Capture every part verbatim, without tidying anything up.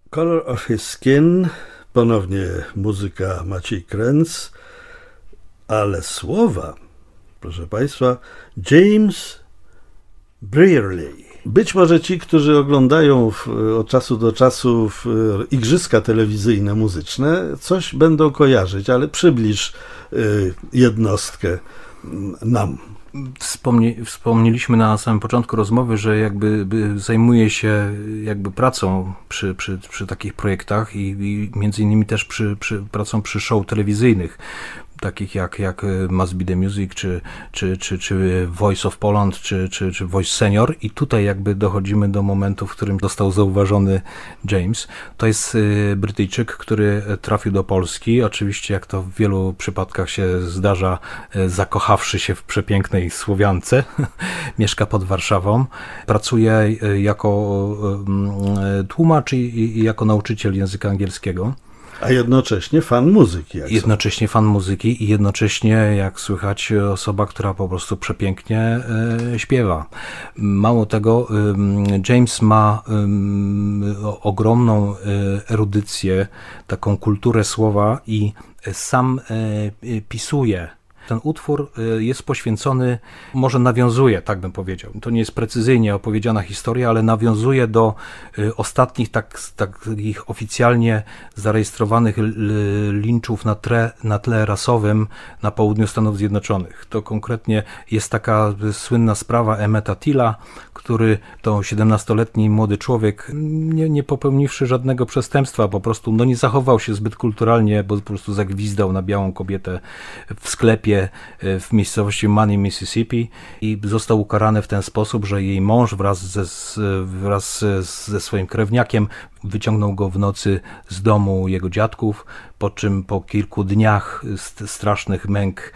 Color of his skin, ponownie muzyka Maciej Kręc, ale słowa, proszę Państwa, James Brierley. Być może ci, którzy oglądają w, od czasu do czasu w, igrzyska telewizyjne muzyczne, coś będą kojarzyć, ale przybliż y, jednostkę nam. Wspomnie, wspomnieliśmy na samym początku rozmowy, że jakby zajmuje się jakby pracą przy, przy, przy takich projektach i, i między innymi też przy, przy, pracą przy show telewizyjnych, takich jak, jak Must Be The Music, czy, czy, czy, czy Voice of Poland, czy, czy, czy Voice Senior. I tutaj jakby dochodzimy do momentu, w którym został zauważony James. To jest Brytyjczyk, który trafił do Polski. Oczywiście, jak to w wielu przypadkach się zdarza, zakochawszy się w przepięknej Słowiance. Mieszka pod Warszawą. Pracuje jako tłumacz i, i jako nauczyciel języka angielskiego. A jednocześnie fan muzyki. Jak jednocześnie fan muzyki i jednocześnie, jak słychać, osoba, która po prostu przepięknie e, śpiewa. Mało tego, e, James ma e, ogromną e, erudycję, taką kulturę słowa i sam e, pisuje. Ten utwór jest poświęcony, może nawiązuje, tak bym powiedział. To nie jest precyzyjnie opowiedziana historia, ale nawiązuje do ostatnich tak, takich oficjalnie zarejestrowanych linczów na tle, na tle rasowym na południu Stanów Zjednoczonych. To konkretnie jest taka słynna sprawa Emmeta Tilla, który to siedemnastoletni młody człowiek, nie, nie popełniwszy żadnego przestępstwa, po prostu no nie zachował się zbyt kulturalnie, bo po prostu zagwizdał na białą kobietę w sklepie w miejscowości Money, Mississippi i został ukarany w ten sposób, że jej mąż wraz ze, wraz ze swoim krewniakiem wyciągnął go w nocy z domu jego dziadków, po czym po kilku dniach strasznych męk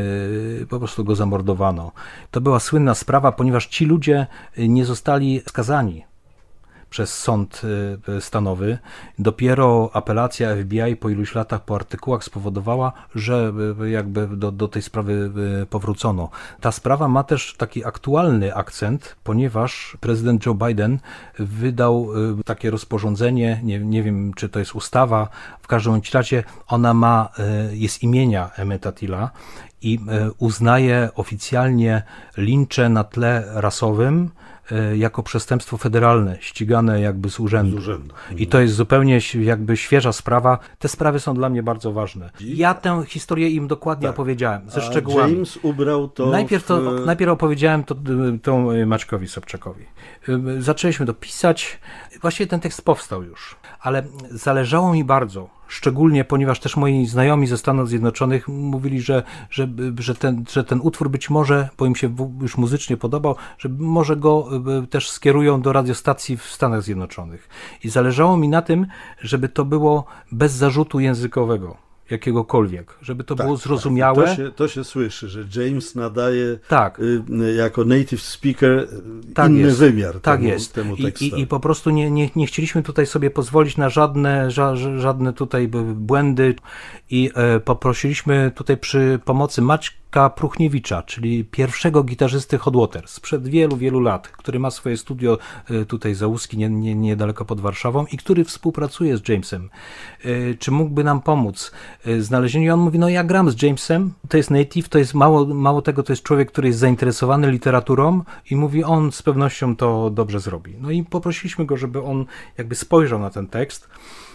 yy, po prostu go zamordowano. To była słynna sprawa, ponieważ ci ludzie nie zostali skazani przez sąd stanowy. Dopiero apelacja F B I po iluś latach, po artykułach spowodowała, że jakby do, do tej sprawy powrócono. Ta sprawa ma też taki aktualny akcent, ponieważ prezydent Joe Biden wydał takie rozporządzenie, nie, nie wiem czy to jest ustawa, w każdym razie ona ma, jest imienia Emmeta Tilla i uznaje oficjalnie lincze na tle rasowym jako przestępstwo federalne, ścigane jakby z urzędu. Z urzędu. I to jest zupełnie jakby świeża sprawa. Te sprawy są dla mnie bardzo ważne. Ja tę historię im dokładnie tak. opowiedziałem, ze A szczegółami. James ubrał to Najpierw, to, w... najpierw opowiedziałem to, to Maćkowi Sobczakowi. Zaczęliśmy to pisać. Właściwie ten tekst powstał już, ale zależało mi bardzo, szczególnie ponieważ też moi znajomi ze Stanów Zjednoczonych mówili, że, że, że, ten, że ten utwór być może, bo im się już muzycznie podobał, że może go też skierują do radiostacji w Stanach Zjednoczonych. I zależało mi na tym, żeby to było bez zarzutu językowego, jakiegokolwiek, żeby to tak, było zrozumiałe. Tak. To, się, to się słyszy, że James nadaje tak. y, jako native speaker tak inny jest. wymiar tak temu, jest. temu tekstowi. I, i, I po prostu nie, nie, nie chcieliśmy tutaj sobie pozwolić na żadne, ża, żadne tutaj błędy i e, poprosiliśmy tutaj przy pomocy Maćka Pruchniewicza, czyli pierwszego gitarzysty Hot Water sprzed wielu, wielu lat, który ma swoje studio tutaj za Łuski, nie, nie, niedaleko pod Warszawą i który współpracuje z Jamesem. Czy mógłby nam pomóc w znalezieniu? I on mówi, no ja gram z Jamesem, to jest native, to jest mało, mało tego, to jest człowiek, który jest zainteresowany literaturą i mówi, on z pewnością to dobrze zrobi. No i poprosiliśmy go, żeby on jakby spojrzał na ten tekst.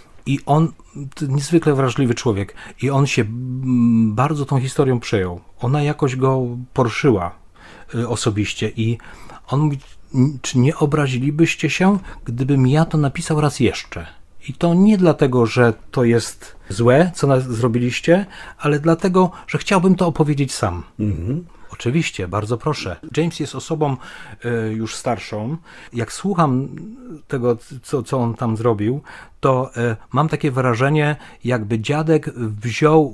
I on, niezwykle wrażliwy człowiek, i on się bardzo tą historią przejął. Ona jakoś go poruszyła osobiście i on mówi, czy nie obrazilibyście się, gdybym ja to napisał raz jeszcze? I to nie dlatego, że to jest złe, co nas zrobiliście, ale dlatego, że chciałbym to opowiedzieć sam. Mhm. Oczywiście, bardzo proszę. James jest osobą y, już starszą. Jak słucham tego, co, co on tam zrobił, to y, mam takie wrażenie, jakby dziadek wziął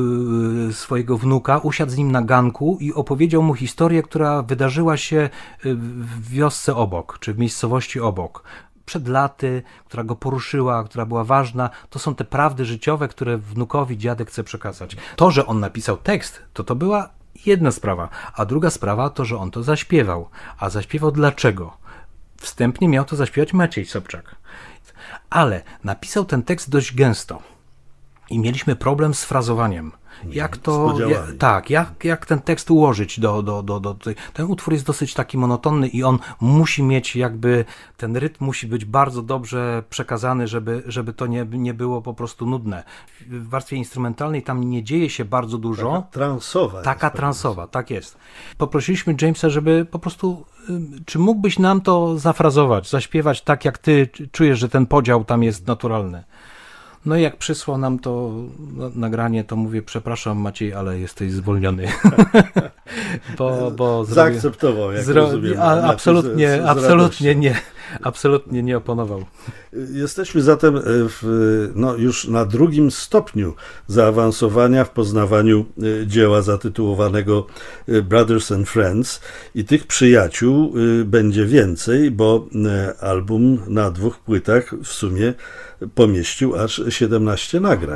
y, swojego wnuka, usiadł z nim na ganku i opowiedział mu historię, która wydarzyła się w wiosce obok, czy w miejscowości obok. Przed laty, która go poruszyła, która była ważna. To są te prawdy życiowe, które wnukowi dziadek chce przekazać. To, że on napisał tekst, to to była jedna sprawa, a druga sprawa to, że on to zaśpiewał. A zaśpiewał dlaczego? Wstępnie miał to zaśpiewać Maciej Sobczak. Ale napisał ten tekst dość gęsto i mieliśmy problem z frazowaniem. Jak to, jak, tak, jak, jak ten tekst ułożyć do, do, do, do tej, ten utwór jest dosyć taki monotonny i on musi mieć jakby, ten rytm musi być bardzo dobrze przekazany, żeby, żeby to nie, nie było po prostu nudne. W warstwie instrumentalnej tam nie dzieje się bardzo dużo. Taka transowa. Taka transowa, tak jest. Poprosiliśmy Jamesa, żeby po prostu, czy mógłbyś nam to zafrazować, zaśpiewać tak, jak ty czujesz, że ten podział tam jest naturalny. No i jak przysłał nam to nagranie, to mówię, przepraszam Maciej, ale jesteś zwolniony. bo, bo Zaakceptował, jak zro... rozumiem. A, absolutnie, z, z absolutnie nie. Absolutnie nie oponował. Jesteśmy zatem w, no, już na drugim stopniu zaawansowania w poznawaniu dzieła zatytułowanego Brothers and Friends i tych przyjaciół będzie więcej, bo album na dwóch płytach w sumie pomieścił aż siedemnaście nagrań.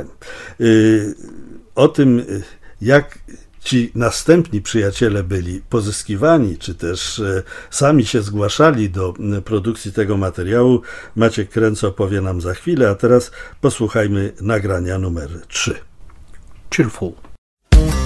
O tym, jak ci następni przyjaciele byli pozyskiwani, czy też sami się zgłaszali do produkcji tego materiału, Maciek Kręc opowie nam za chwilę, a teraz posłuchajmy nagrania numer trzy. Cheerful.